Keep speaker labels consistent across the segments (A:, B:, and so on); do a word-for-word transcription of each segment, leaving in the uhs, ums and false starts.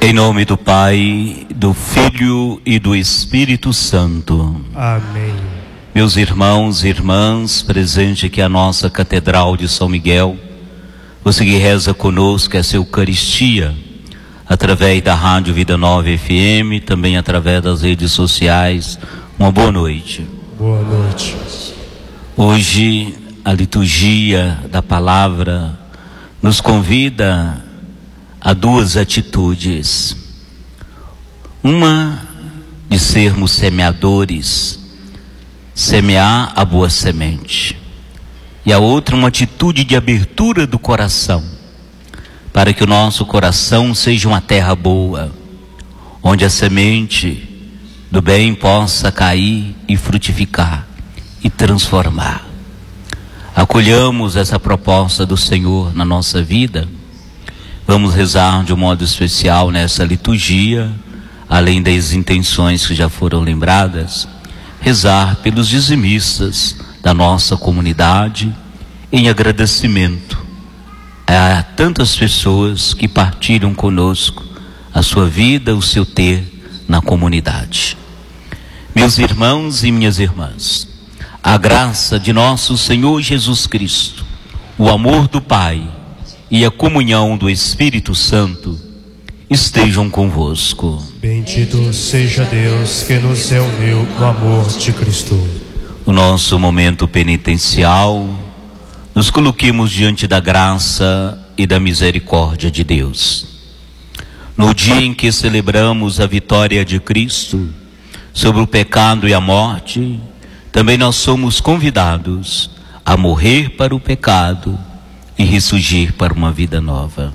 A: Em nome do Pai, do Filho e do Espírito Santo.
B: Amém.
A: Meus irmãos e irmãs, presente aqui a nossa Catedral de São Miguel, você que reza conosco essa Eucaristia, através da Rádio Vida Nova F M, também através das redes sociais, uma boa noite.
B: Boa noite.
A: Hoje, a liturgia da palavra nos convida a duas atitudes. Uma de sermos semeadores, semear a boa semente. E a outra, uma atitude de abertura do coração, para que o nosso coração seja uma terra boa, onde a semente do bem possa cair e frutificar e transformar. Acolhamos essa proposta do Senhor na nossa vida. Vamos rezar de um modo especial nessa liturgia, além das intenções que já foram lembradas, rezar pelos dizimistas da nossa comunidade, em agradecimento a tantas pessoas que partilham conosco a sua vida, o seu ter na comunidade. Meus irmãos e minhas irmãs, a graça de nosso Senhor Jesus Cristo, o amor do Pai e a comunhão do Espírito Santo estejam convosco.
B: Bendito seja Deus que nos uniu no amor de Cristo.
A: No nosso momento penitencial, nos coloquemos diante da graça e da misericórdia de Deus. No dia em que celebramos a vitória de Cristo sobre o pecado e a morte, também nós somos convidados a morrer para o pecado e ressurgir para uma vida nova.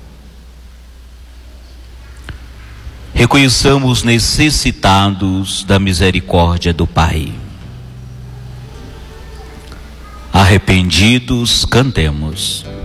A: Reconheçamos necessitados da misericórdia do Pai. Arrependidos, cantemos.